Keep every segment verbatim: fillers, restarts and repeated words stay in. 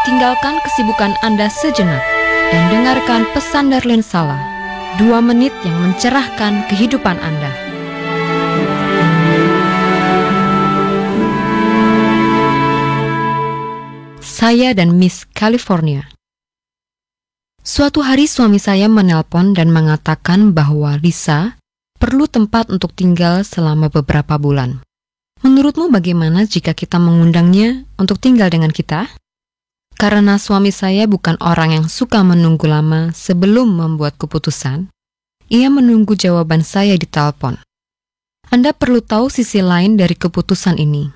tinggalkan kesibukan Anda sejenak dan dengarkan pesan Darlene Sala, dua menit yang mencerahkan kehidupan Anda. Saya dan Miss California. Suatu hari suami saya menelpon dan mengatakan bahwa Lisa perlu tempat untuk tinggal selama beberapa bulan. Menurutmu bagaimana jika kita mengundangnya untuk tinggal dengan kita? Karena suami saya bukan orang yang suka menunggu lama sebelum membuat keputusan, ia menunggu jawaban saya di telepon. Anda perlu tahu sisi lain dari keputusan ini.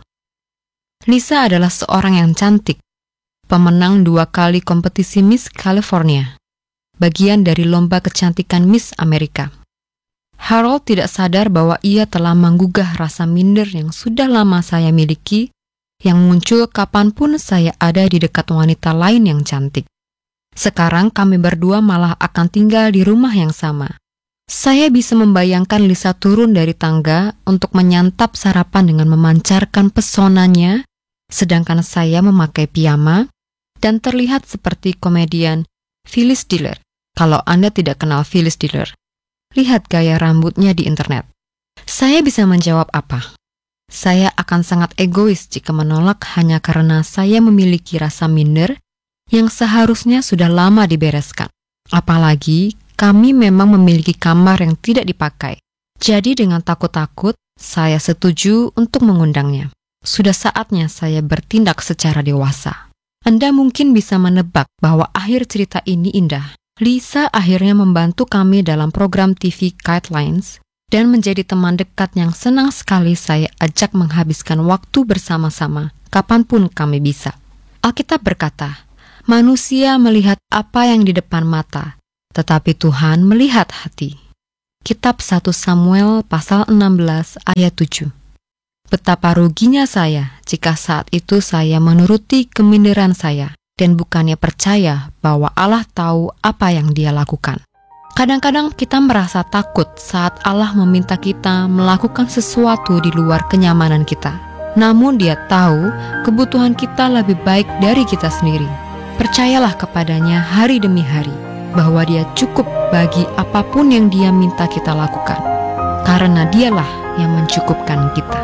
Lisa adalah seorang yang cantik, pemenang dua kali kompetisi Miss California, bagian dari lomba kecantikan Miss Amerika. Harold tidak sadar bahwa ia telah menggugah rasa minder yang sudah lama saya miliki, yang muncul kapanpun saya ada di dekat wanita lain yang cantik. Sekarang kami berdua malah akan tinggal di rumah yang sama. Saya bisa membayangkan Lisa turun dari tangga untuk menyantap sarapan dengan memancarkan pesonanya, sedangkan saya memakai piyama dan terlihat seperti komedian Phyllis Diller. Kalau Anda tidak kenal Phyllis Diller, lihat gaya rambutnya di internet. Saya bisa menjawab apa? Saya akan sangat egois jika menolak hanya karena saya memiliki rasa minder yang seharusnya sudah lama dibereskan. Apalagi kami memang memiliki kamar yang tidak dipakai. Jadi dengan takut-takut, saya setuju untuk mengundangnya. Sudah saatnya saya bertindak secara dewasa. Anda mungkin bisa menebak bahwa akhir cerita ini indah. Lisa akhirnya membantu kami dalam program T V Guidelines dan menjadi teman dekat yang senang sekali saya ajak menghabiskan waktu bersama-sama kapanpun kami bisa. Alkitab berkata, manusia melihat apa yang di depan mata, tetapi Tuhan melihat hati. Kitab satu Samuel pasal enam belas ayat tujuh. Betapa ruginya saya jika saat itu saya menuruti keminderan saya dan bukannya percaya bahwa Allah tahu apa yang Dia lakukan. Kadang-kadang kita merasa takut saat Allah meminta kita melakukan sesuatu di luar kenyamanan kita. Namun Dia tahu kebutuhan kita lebih baik dari kita sendiri. Percayalah kepadanya hari demi hari bahwa Dia cukup bagi apapun yang Dia minta kita lakukan. Karena Dialah yang mencukupkan kita.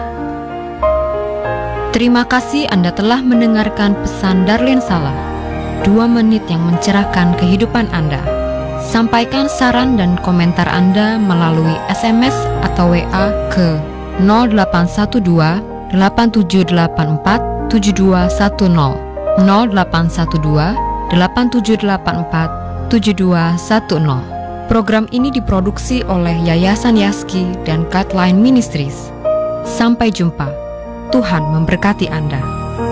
Terima kasih Anda telah mendengarkan pesan Darlene Sala, dua menit yang mencerahkan kehidupan Anda. Sampaikan saran dan komentar Anda melalui S M S atau W A ke nol delapan satu dua delapan tujuh delapan empat tujuh dua satu nol nol delapan satu dua delapan tujuh delapan empat tujuh dua satu nol. Program ini diproduksi oleh Yayasan Yaski dan Guideline Ministries. Sampai jumpa. Tuhan memberkati Anda.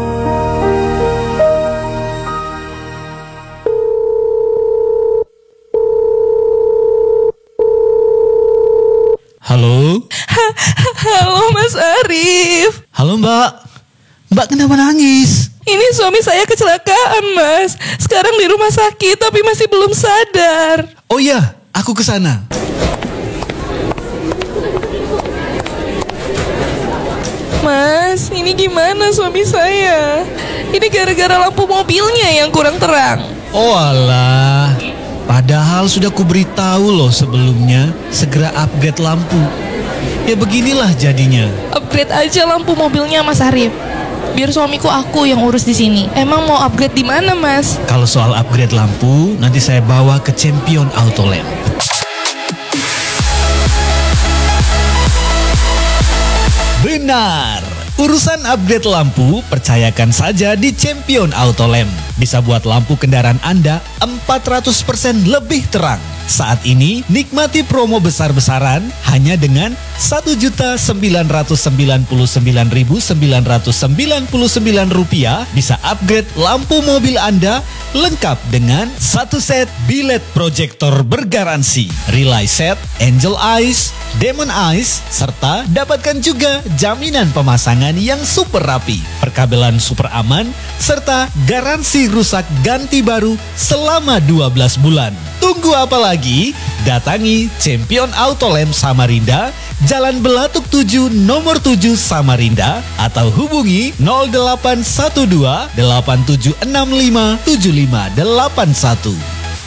Halo? Halo Mas Arif. Halo Mbak. Mbak kenapa nangis? Ini suami saya kecelakaan Mas. Sekarang di rumah sakit tapi masih belum sadar. Oh iya, aku ke sana. Mas, ini gimana suami saya? Ini gara-gara lampu mobilnya yang kurang terang. Oh alah. Padahal sudah kuberitahu loh sebelumnya, segera upgrade lampu. Ya beginilah jadinya. Upgrade aja lampu mobilnya Mas Arif. Biar suamiku aku yang urus di sini. Emang mau upgrade di mana Mas? Kalau soal upgrade lampu, nanti saya bawa ke Champion Auto Lamp. Benar. Urusan upgrade lampu, percayakan saja di Champion Auto Lamp. Bisa buat lampu kendaraan Anda empat ratus persen lebih terang. Saat ini, nikmati promo besar-besaran hanya dengan satu juta sembilan ratus sembilan puluh sembilan ribu sembilan ratus sembilan puluh sembilan rupiah bisa upgrade lampu mobil Anda lengkap dengan satu set bilet proyektor bergaransi, relay set, angel eyes, demon eyes, serta dapatkan juga jaminan pemasangan yang super rapi, perkabelan super aman, serta garansi rusak ganti baru selama dua belas bulan. Tunggu apa lagi? Datangi Champion Auto Lamp Samarinda, Jalan Belatuk tujuh nomor tujuh Samarinda, atau hubungi nol delapan satu dua delapan tujuh enam lima tujuh lima delapan satu.